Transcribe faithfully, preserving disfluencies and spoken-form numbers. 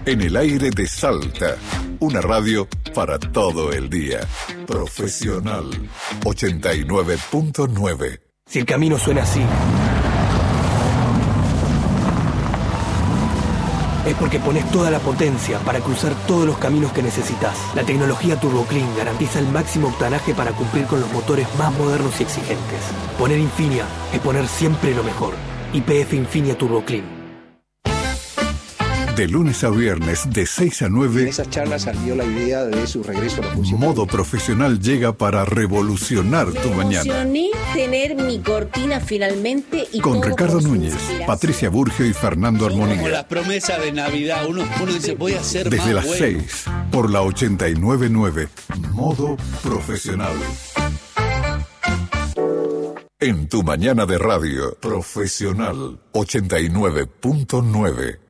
En el aire de Salta, una radio para todo el día. Profesional ochenta y nueve punto nueve. Si el camino suena así, es porque pones toda la potencia para cruzar todos los caminos que necesitas. La tecnología TurboClean garantiza el máximo octanaje para cumplir con los motores más modernos y exigentes. Poner Infinia es poner siempre lo mejor. Y P F Infinia TurboClean. De lunes a viernes, de seis a nueve. En esas charlas salió la idea de su regreso a la función. Modo Profesional llega para revolucionar tu mañana. Me emocioné tener mi cortina finalmente. Y con Ricardo Núñez, Patricia Burgio y Fernando Armonía. Como las promesas de Navidad. Uno, uno dice, voy a hacer Desde más las bueno. seis, por la ochenta y nueve punto nueve. Modo Profesional. En tu mañana de radio. Profesional ochenta y nueve punto nueve.